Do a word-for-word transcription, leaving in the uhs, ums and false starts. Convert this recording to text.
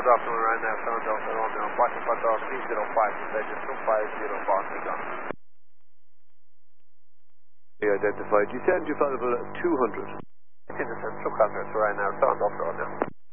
afternoon right now, seven Delta Romeo, Quattro Quattro three zero five, Station two five zero, Boston Gun. Identified. Descend, you available at two hundred. Descend two hundred right now, seven Delta Romeo.